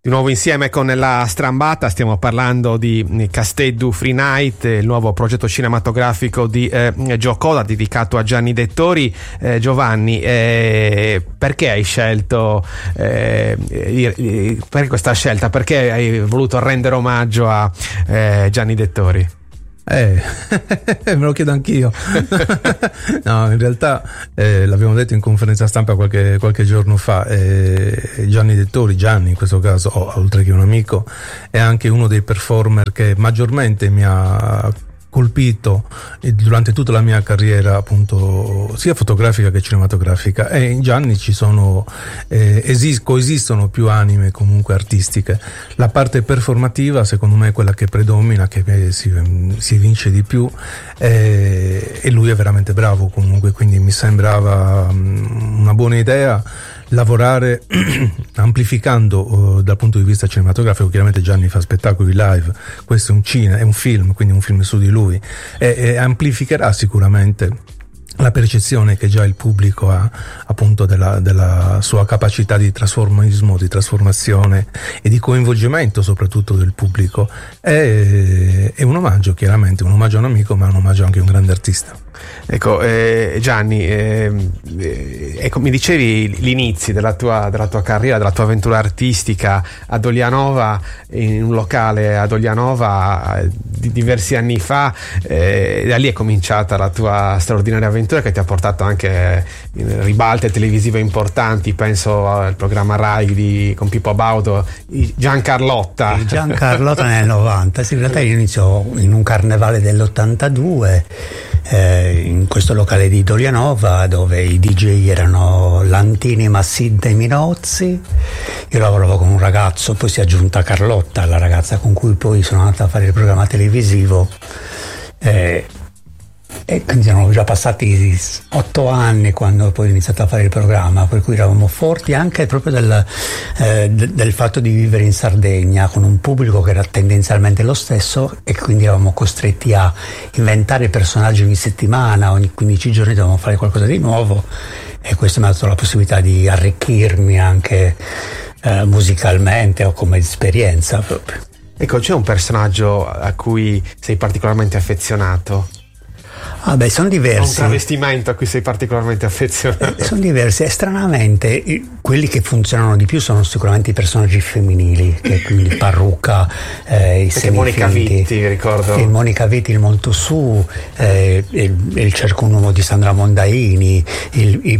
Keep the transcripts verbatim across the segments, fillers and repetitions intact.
Di nuovo insieme con la Strambata stiamo parlando di Casteddu Free Night, il nuovo progetto cinematografico di eh, Gio Coda dedicato a Gianni Dettori. eh, Giovanni, eh, perché hai scelto eh, perché questa scelta? Perché hai voluto rendere omaggio a eh, Gianni Dettori? Eh, me lo chiedo anch'io. No, in realtà eh, l'abbiamo detto in conferenza stampa qualche, qualche giorno fa, eh, Gianni Dettori, Gianni in questo caso, oh, oltre che un amico, è anche uno dei performer che maggiormente mi ha colpito durante tutta la mia carriera, appunto, sia fotografica che cinematografica. E in Gianni ci sono eh, esis- coesistono più anime comunque artistiche. La parte performativa secondo me è quella che predomina, che eh, si, si vince di più, eh, e lui è veramente bravo comunque, quindi mi sembrava um, una buona idea lavorare amplificando uh, dal punto di vista cinematografico. Chiaramente Gianni fa spettacoli live, questo è un cinema, è un film, quindi un film su di lui, e, e amplificherà sicuramente la percezione che già il pubblico ha appunto della, della sua capacità di trasformismo, di trasformazione e di coinvolgimento soprattutto del pubblico. È, è un omaggio, chiaramente un omaggio a un amico, ma un omaggio anche a un grande artista. Ecco, eh, Gianni, eh, eh, ecco, mi dicevi gli inizi della tua, della tua carriera, della tua avventura artistica a Doglianova, in un locale a Doglianova di diversi anni fa. Eh, da lì è cominciata la tua straordinaria avventura che ti ha portato anche in ribalte televisive importanti, penso al programma Rai di, con Pippo Baudo, Giancarlotta. Giancarlotta nel novanta, sì, in realtà io iniziò in un carnevale dell'ottantadue, eh, in questo locale di Doglianova, dove i D J erano Lantini, Massidda e Minozzi. Io lavoravo con un ragazzo, poi si è aggiunta Carlotta, la ragazza con cui poi sono andata a fare il programma televisivo, eh, e quindi erano già passati otto anni quando poi ho iniziato a fare il programma, per cui eravamo forti anche proprio del, eh, del fatto di vivere in Sardegna con un pubblico che era tendenzialmente lo stesso, e quindi eravamo costretti a inventare personaggi ogni settimana, ogni quindici giorni dovevamo fare qualcosa di nuovo, e questo mi ha dato la possibilità di arricchirmi anche eh, musicalmente o come esperienza proprio. Ecco, c'è un personaggio a cui sei particolarmente affezionato? Ah beh, sono diversi. Un travestimento a cui sei particolarmente affezionato? Eh, sono diversi, e stranamente quelli che funzionano di più sono sicuramente i personaggi femminili, che quindi il parrucca, eh, i semifinti. Monica Vitti, ricordo. Il Monica Vitti, il Molto Su, eh, il, il Cerco un uomo di Sandra Mondaini, il, i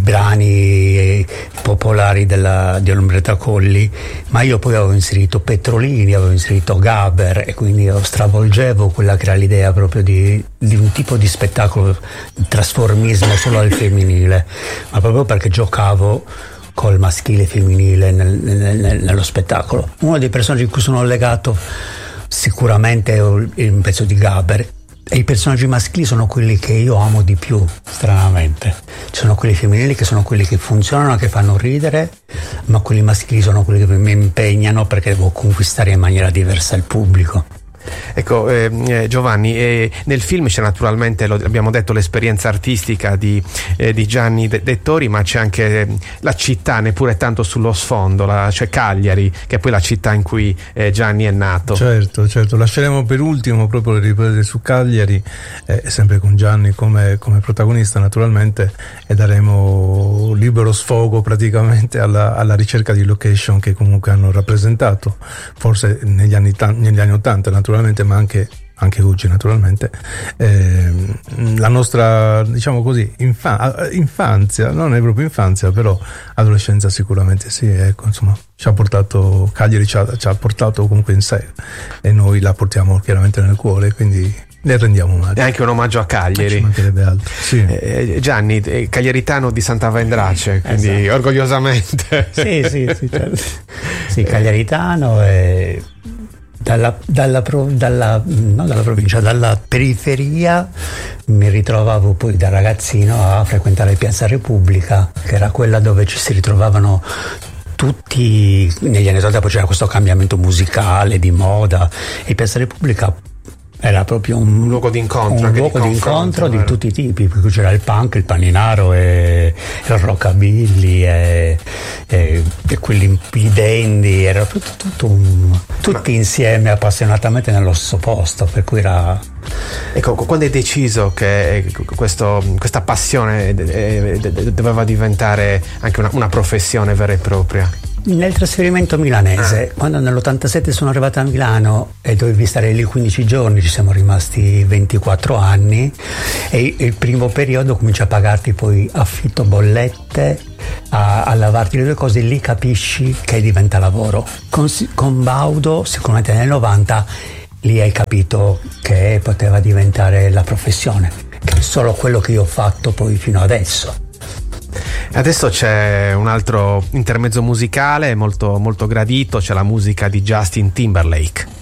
brani popolari della, di Ombretta Colli, ma io poi avevo inserito Petrolini, avevo inserito Gaber, e quindi io stravolgevo quella che era l'idea proprio di, di un tipo di spettacolo, trasformismo solo al femminile, ma proprio perché giocavo col maschile e femminile nel, nel, nello spettacolo. Uno dei personaggi in cui sono legato sicuramente è un pezzo di Gaber, e i personaggi maschili sono quelli che io amo di più, stranamente. Ci sono quelli femminili che sono quelli che funzionano, che fanno ridere, ma quelli maschili sono quelli che mi impegnano perché devo conquistare in maniera diversa il pubblico. Ecco, eh, Giovanni, eh, nel film c'è naturalmente, lo abbiamo detto, l'esperienza artistica di, eh, di Gianni Dettori, ma c'è anche eh, la città, neppure tanto sullo sfondo, la, cioè Cagliari, che è poi la città in cui eh, Gianni è nato. Certo, certo, lasceremo per ultimo proprio le riprese su Cagliari, eh, sempre con Gianni come, come protagonista naturalmente, e daremo libero sfogo praticamente alla, alla ricerca di location che comunque hanno rappresentato, forse negli anni, negli anni ottanta naturalmente, ma anche, anche oggi naturalmente, eh, la nostra, diciamo così, infa- infanzia, non è proprio infanzia, però adolescenza sicuramente sì, ecco, insomma, ci ha portato, Cagliari ci ha, ci ha portato comunque in sé, e noi la portiamo chiaramente nel cuore, quindi ne rendiamo omaggio. È anche un omaggio a Cagliari. Ci mancherebbe altro. Sì. Eh, Gianni, eh, cagliaritano di Santa Vendrace, quindi esatto, orgogliosamente. Sì, sì, sì, certo. Sì, cagliaritano e Dalla, dalla, dalla, no, dalla provincia, dalla periferia mi ritrovavo poi da ragazzino a frequentare Piazza Repubblica, che era quella dove ci si ritrovavano tutti negli anni ottanta. Poi c'era questo cambiamento musicale, di moda, e Piazza Repubblica era proprio un, un luogo di incontro, un luogo di, di incontro di tutti i tipi, perché c'era il punk, il paninaro e il rockabilly e, e, e quelli i dandy, era tutto, tutto un, tutti Ma... insieme appassionatamente nello stesso posto, per cui era... Ecco, quando hai deciso che questo, questa passione doveva diventare anche una, una professione vera e propria? Nel trasferimento milanese, ah. quando nell'ottantasette sono arrivata a Milano e dovevi stare lì quindici giorni, ci siamo rimasti ventiquattro anni, e il primo periodo cominci a pagarti poi affitto, bollette, a, a lavarti le due cose, lì capisci che diventa lavoro. Con, con Baudo, sicuramente nel novanta, lì hai capito che poteva diventare la professione, che è solo quello che io ho fatto poi fino adesso. Adesso c'è un altro intermezzo musicale molto, molto gradito, c'è la musica di Justin Timberlake.